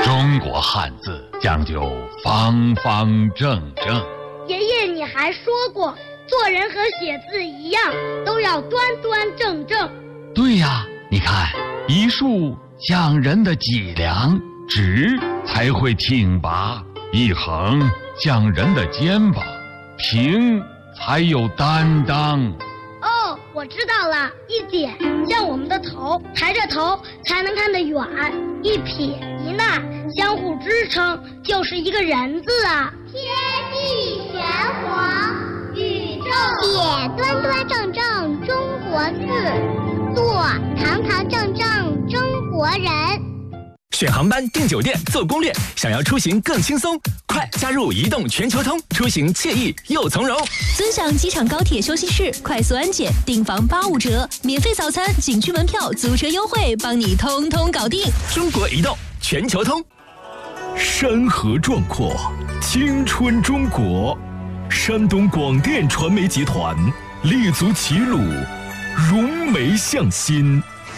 中国汉字讲究方方正正。 爷爷，你还说过，做人和写字一样，都要端端正正。 对呀，你看，一竖讲人的脊梁，直才会挺拔；一横讲人的肩膀，平才有担当。 哦，我知道了，一点像我们的头，抬着头才能看得远；一撇一捺相互支撑，就是一个人字啊。 天地玄黄，宇宙写端端正正中国字，做堂堂正正中国人。 选航班、订酒店、做攻略，想要出行更轻松，快加入移动全球通，出行惬意又从容。 尊享机场高铁休息室，快速安检，订房85折，免费早餐、景区门票、租车优惠，帮你通通搞定。 中国移动全球通。 山河壮阔，青春中国。山东广电传媒集团立足齐鲁，融媒向心。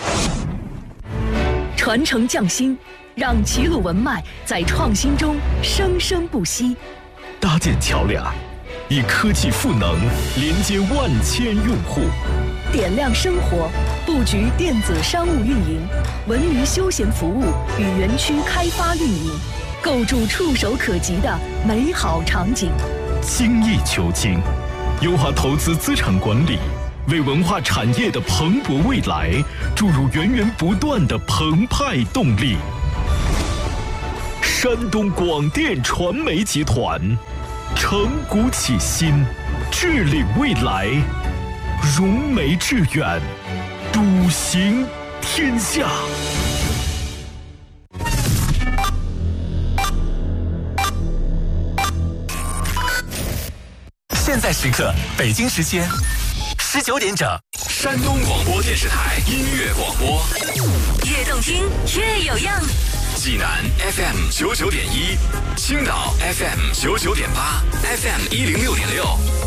传承匠心，让齐鲁文脉在创新中生生不息。 搭建桥梁，以科技赋能连接万千用户。 点亮生活，布局电子商务运营、文娱休闲服务与园区开发运营，构筑触手可及的美好场景。 精益求精，优化投资资产管理，为文化产业的蓬勃未来注入源源不断的澎湃动力。山东广电传媒集团承股启新，治理未来，融媒致远，笃行天下。 现在时刻，北京时间19点整， 山东广播电视台音乐广播， 越动听越有样。 济南 FM 99.1，青岛 FM 99.8，FM 106.6。